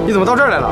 你怎么到这儿来了？